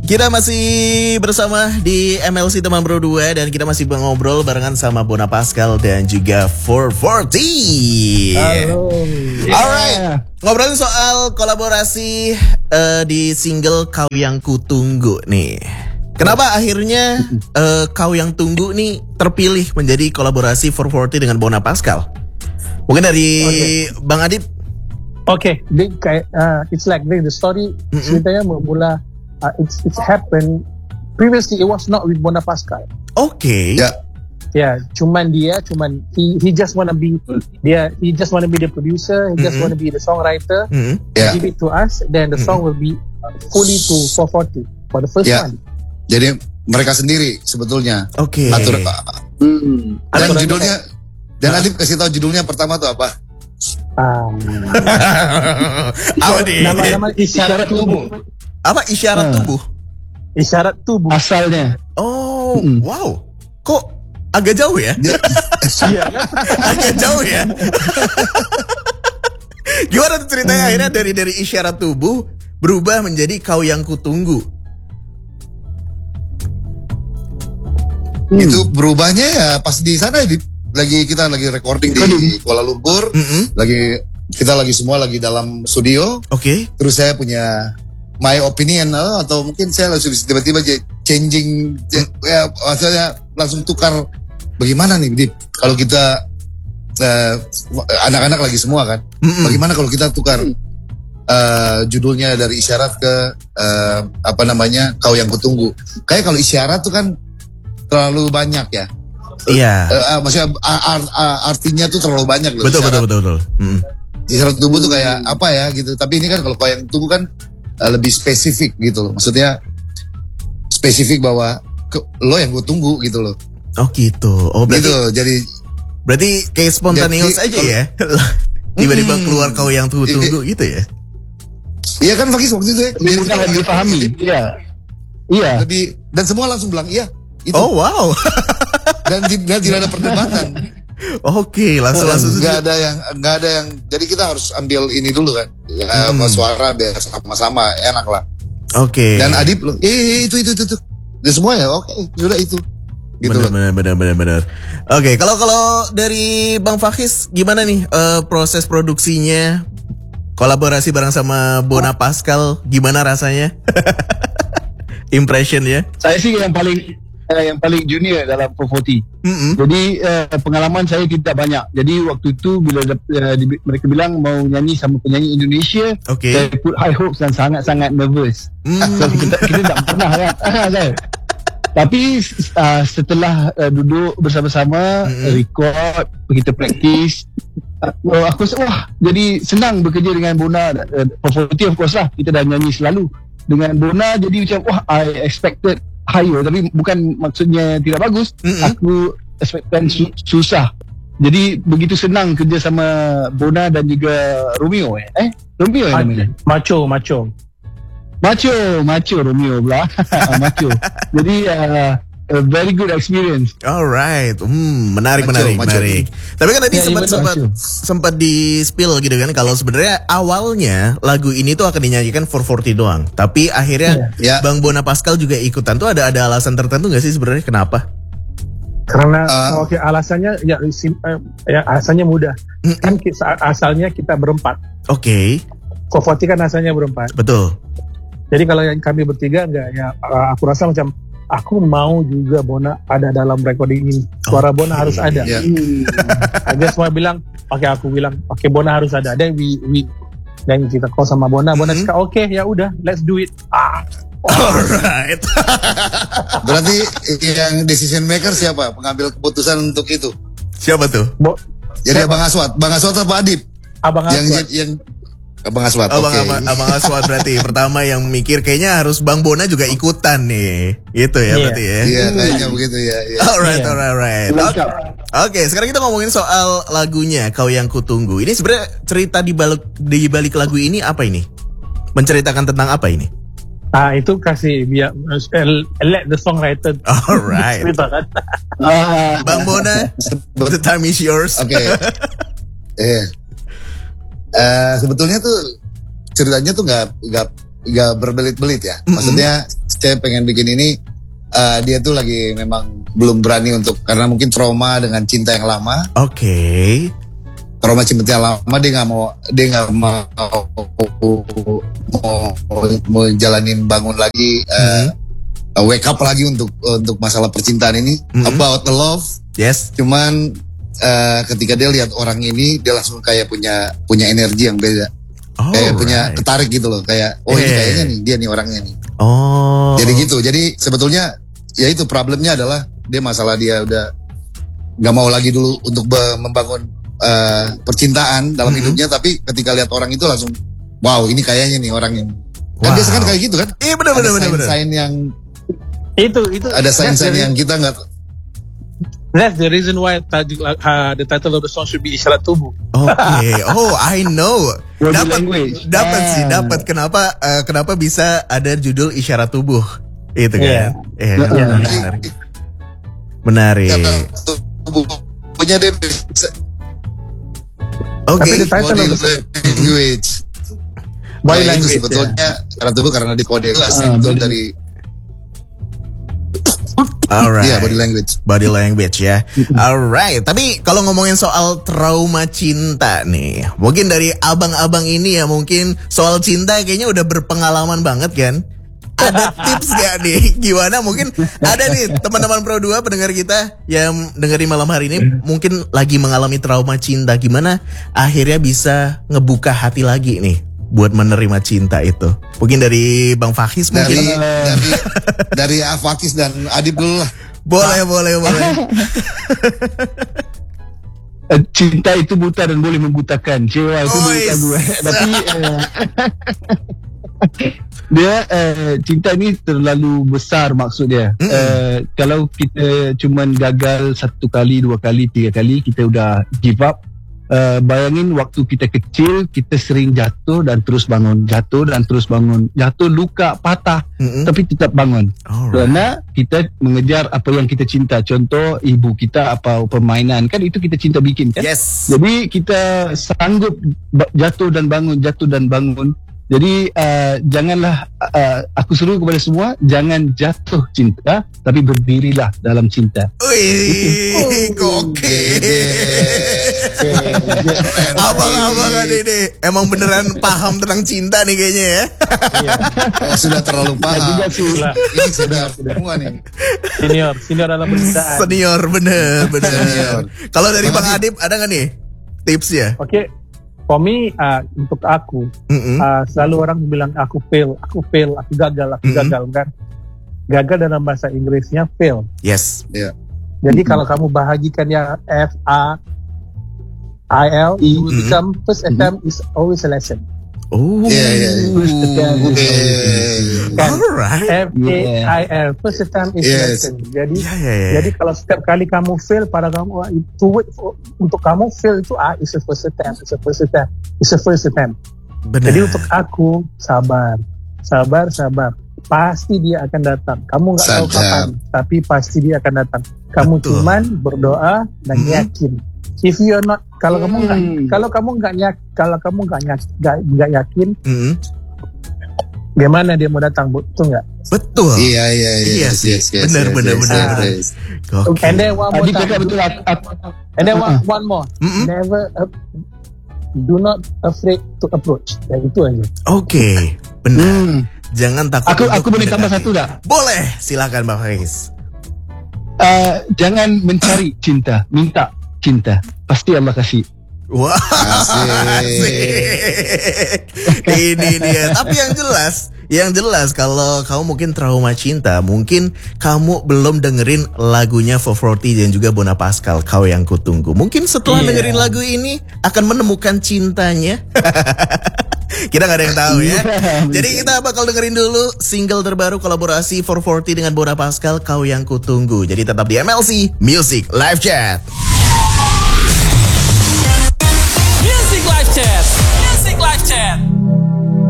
Kita masih bersama di MLC Teman Bro 2 dan kita masih ngobrol barengan sama Bona Pascal dan juga 440. Halo. Alright, ngobrolin soal kolaborasi di single Kau Yang Kutunggu nih. Kenapa akhirnya Kau Yang Tunggu nih terpilih menjadi kolaborasi 440 dengan Bona Pascal? Mungkin dari Bang Adib. Okay, it's like the story ceritanya mula. It's happened previously. It was not with Bona Pascal. Okay. Yeah. He just wanna be the producer. He just wanna be the songwriter. Give it to us. Then the song will be fully to 440 for the first one. Jadi mereka sendiri sebetulnya. Oke. Dan judulnya. Dan Adib kasih tahu judulnya pertama tuh apa? Apa nih? Nama isyarat tubuh. Apa isyarat tubuh? Isyarat tubuh. Asalnya. Oh, wow. Kok agak jauh ya? Iya. Agak jauh ya. Gimana tuh ceritanya akhirnya dari isyarat tubuh berubah menjadi Kau Yang Kutunggu? Itu berubahnya ya pas di sana kita lagi recording di Kuala Lumpur. Kita semua lagi dalam studio. Oke. Terus saya punya my opinion atau mungkin saya langsung tiba-tiba changing ya, maksudnya langsung tukar bagaimana nih Dip kalau kita anak-anak lagi semua kan bagaimana kalau kita tukar judulnya dari isyarat ke Kau Yang Kutunggu. Kayak kalau isyarat tuh kan terlalu banyak ya. Iya. Maksudnya artinya tuh terlalu banyak loh. Betul. Isyarat tubuh tuh kayak apa ya gitu. Tapi ini kan kalau Kau Yang Tunggu kan lebih spesifik gitu loh. Maksudnya spesifik bahwa lo yang gue tunggu gitu loh. Oh gitu. Oh berarti gitu, berarti kayak spontaneous aja ya. Tiba-tiba keluar Kau Yang Tunggu gitu ya. Iya kan Fakis waktu itu ya. Lebih mudah dipahami. Iya. Dan semua langsung bilang iya. Itu. Oh wow. Dan tidak ada perdebatan. Oke, langsung nggak ada yang jadi kita harus ambil ini dulu kan suara biar sama-sama enak lah. Oke. Dan Adib loh itu dan semua ya sudah itu gitu. Benar. Oke, kalau dari Bang Fakis gimana nih proses produksinya, kolaborasi bareng sama Bona Pascal gimana rasanya? Impression ya? Saya sih yang paling junior dalam 440. Jadi pengalaman saya tidak banyak. Jadi waktu itu bila mereka bilang mau nyanyi sama penyanyi Indonesia, saya put high hopes dan sangat-sangat nervous. So, kita tak pernah kan. Tapi setelah duduk bersama-sama, record, kita practice, aku rasa jadi senang bekerja dengan Bona. 440 of course lah, kita dah nyanyi selalu dengan Bona. Jadi macam I expected higher, tapi bukan maksudnya tidak bagus. Aku expectkan susah. Jadi begitu senang kerja sama Bona dan juga Romeo. Romeo namanya. Macho Romeo pula. Macho. Jadi a very good experience. Alright, menarik. Tapi kan tadi sempat di spill gitu kan kalau sebenarnya awalnya lagu ini tuh akan dinyanyikan 440 doang. Tapi akhirnya Bang Bona Pascal juga ikutan tuh ada alasan tertentu nggak sih sebenarnya kenapa? Karena alasannya alasannya mudah. Kan asalnya kita berempat. Oke. 440 kan asalnya berempat. Betul. Jadi kalau yang kami bertiga enggak ya aku rasa macam aku mau juga Bona ada dalam recording ini. Suara Bona harus ada. Dia semua bilang, aku bilang, Bona harus ada. Dan dan kita call sama Bona cakap, oke, ya udah, let's do it. Alright. Berarti yang decision maker siapa? Pengambil keputusan untuk itu? Siapa tuh? Jadi Abang Aswad apa Adib? Abang Aswad. Abang Aswad. Abang Aswad berarti pertama yang mikir kayaknya harus Bang Bona juga ikutan nih. Gitu ya berarti ya. Iya, kayaknya begitu ya. Alright. Oke, sekarang kita ngomongin soal lagunya Kau Yang Kutunggu. Ini sebenarnya cerita di balik lagu ini apa ini? Menceritakan tentang apa ini? Itu kasih biar let the songwriter. Alright. Bang Bona, the time is yours. Oke. Sebetulnya tuh ceritanya tuh nggak gak berbelit-belit ya. Maksudnya saya pengen bikin ini, dia tuh lagi memang belum berani untuk, karena mungkin trauma dengan cinta yang lama. Oke. Trauma cinta yang lama, dia nggak mau jalanin bangun lagi, wake up lagi untuk masalah percintaan ini, about the love. Yes. Cuman ketika dia lihat orang ini, dia langsung kayak punya energi yang beda. Kayak punya ketarik gitu loh, kayak ini kayaknya nih dia nih orangnya nih. Jadi gitu. Jadi sebetulnya ya itu problemnya adalah dia udah nggak mau lagi dulu untuk membangun percintaan dalam hidupnya, tapi ketika lihat orang itu langsung wow, ini kayaknya nih orang yang kan biasa kan kayak gitu kan. Iya benar. Sign yang itu ada sign yang kita nggak. That's the reason why the title of the song should be Isyarat Tubuh. Okay. I know. Dapat. Kenapa bisa ada judul Isyarat Tubuh? Itu kan. Menarik. Punya dia. Oke. Body language. Body language itu sebetulnya Isyarat Tubuh karena di kode itu dari. Alright. Iya, body language ya. Alright. Tapi kalau ngomongin soal trauma cinta nih, mungkin dari abang-abang ini ya, mungkin soal cinta kayaknya udah berpengalaman banget kan. Ada tips gak nih? Gimana mungkin ada nih teman-teman Pro 2 pendengar kita yang dengerin malam hari ini mungkin lagi mengalami trauma cinta. Gimana akhirnya bisa ngebuka hati lagi nih buat menerima cinta itu? Mungkin dari Bang Fakis mungkin. Dari Fakis dan Adib dulu lah. Boleh. Cinta itu buta dan boleh membutakan. Cewa itu buta gue. Tapi dia cinta ini terlalu besar maksudnya. Kalau kita cuman gagal 1 kali, 2 kali, 3 kali, kita udah give up. Bayangin waktu kita kecil, kita sering jatuh dan terus bangun, jatuh luka, patah, tapi tetap bangun. Karena kita mengejar apa yang kita cinta. Contoh ibu kita apa permainan, kan itu kita cinta bikin kan. Yes. Jadi kita sanggup jatuh dan bangun. Jadi janganlah, aku seru kepada semua, jangan jatuh cinta, tapi berdirilah dalam cinta. Wih, gokil. Abang-abangan ini emang beneran paham tentang cinta nih kayaknya ya. Sudah terlalu paham. Ini sudah semua nih. Senior dalam percintaan. Senior bener. Kalau dari Bang Adib ada nggak nih tipsnya? Oke. For me, untuk aku, selalu orang bilang aku fail, aku gagal kan. Gagal dalam bahasa Inggrisnya fail. Yes. Yeah. Jadi kalau kamu bahagikan yang FAIL, you become first attempt is always a lesson. First attempt is alright. FAIL, first attempt is a lesson. Jadi kalau setiap kali kamu fail, pada kamu itu untuk kamu fail itu is a first attempt. Benar. Jadi untuk aku sabar. Pasti dia akan datang. Kamu nggak tahu kapan, tapi pasti dia akan datang. Kamu cuman berdoa dan yakin. If you're not, kalau kamu nggak yakin, gimana dia mau datang? Betul nggak? Betul. Iya. Yes. Benar. And then one more time. And then one more. Never, do not afraid to approach. Ya itu aja. Oke, benar. Jangan takut. Aku boleh tambah satu dah? Boleh, silakan Bang Fakis. Jangan mencari cinta, minta cinta. Pasti Allah kasih. Wah, ini dia. Tapi yang jelas kalau kamu mungkin trauma cinta, mungkin kamu belum dengerin lagunya 440 dan juga Bona Pascal, Kau Yang Kutunggu. Mungkin setelah dengerin lagu ini akan menemukan cintanya. Kita gak ada yang tahu ya. Jadi kita bakal dengerin dulu single terbaru kolaborasi 440 dengan Bona Pascal, Kau Yang Kutunggu. Jadi tetap di MLC Music Live Chat.